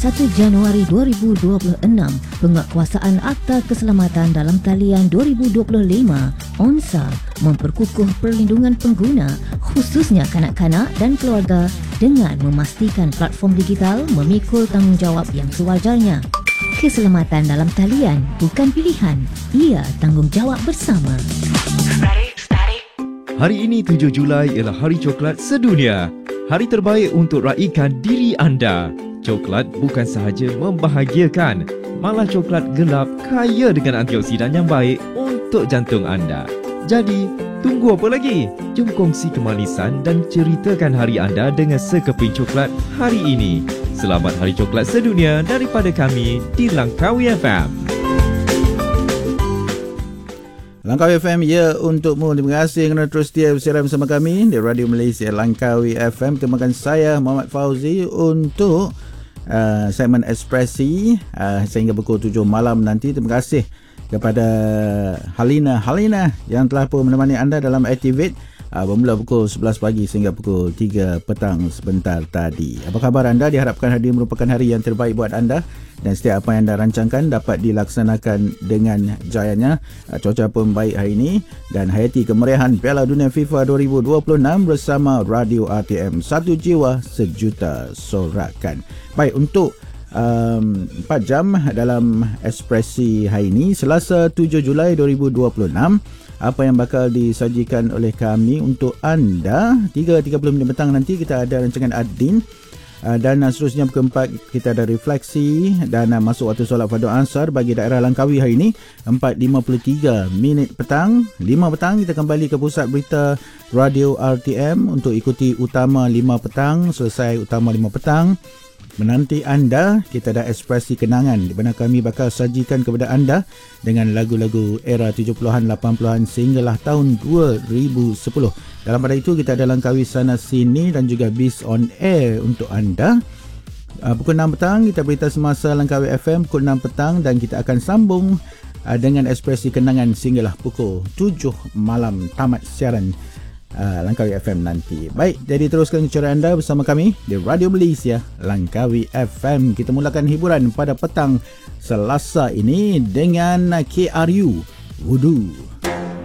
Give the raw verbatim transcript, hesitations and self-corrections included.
satu Januari dua ribu dua puluh enam, Penguatkuasaan Akta Keselamatan dalam Talian dua ribu dua puluh lima, O N S A, memperkukuh perlindungan pengguna, khususnya kanak-kanak dan keluarga, dengan memastikan platform digital memikul tanggungjawab yang sewajarnya. Keselamatan dalam talian bukan pilihan, ia tanggungjawab bersama. Hari ini tujuh Julai ialah Hari Coklat Sedunia. Hari terbaik untuk raikan diri anda. Coklat bukan sahaja membahagiakan, malah coklat gelap kaya dengan antioksidan yang baik untuk jantung anda. Jadi, tunggu apa lagi? Jom kongsi kemanisan dan ceritakan hari anda dengan sekeping coklat hari ini. Selamat Hari Coklat Sedunia daripada kami di Langkawi F M. Langkawi F M, ya untukmu. Terima kasih kerana terus setia bersama bersama kami di Radio Malaysia Langkawi F M. Terima kasih saya Muhammad Fauzi untuk uh, segmen Ekspresi uh, sehingga pukul tujuh malam nanti. Terima kasih kepada Halina Halina yang telah pun menemani anda dalam Activate uh, bermula pukul sebelas pagi sehingga pukul tiga petang sebentar tadi. Apa khabar anda? Diharapkan hari ini merupakan hari yang terbaik buat anda dan setiap apa yang anda rancangkan dapat dilaksanakan dengan jayanya. Uh, cuaca pun baik hari ini dan hayati kemeriahan Piala Dunia FIFA dua ribu dua puluh enam bersama Radio R T M. Satu jiwa, sejuta sorakan. Baik, untuk Um, empat jam dalam Ekspresi hari ini, Selasa tujuh Julai dua ribu dua puluh enam. Apa yang bakal disajikan oleh kami untuk anda? tiga tiga puluh minit petang nanti kita ada rancangan Ad-Din, uh, dan uh, seterusnya pukul empat kita ada refleksi dan uh, masuk waktu solat fardu asar bagi daerah Langkawi hari ini. Empat lima puluh tiga minit petang, lima petang kita kembali ke pusat berita Radio R T M untuk ikuti utama lima petang. Selesai utama lima petang, menanti anda, kita ada Ekspresi Kenangan di mana kami bakal sajikan kepada anda dengan lagu-lagu era tujuh puluhan, lapan puluhan sehinggalah tahun dua ribu sepuluh. Dalam pada itu kita ada Langkawi Sana Sini dan juga Bis On Air untuk anda. Uh, pukul enam petang kita berita semasa Langkawi F M pukul enam petang dan kita akan sambung uh, dengan Ekspresi Kenangan sehinggalah pukul tujuh malam tamat siaran Uh, Langkawi F M nanti. Baik, jadi teruskan cara anda bersama kami di Radio Malaysia Langkawi F M. Kita mulakan hiburan pada petang Selasa ini dengan K R U Wudu.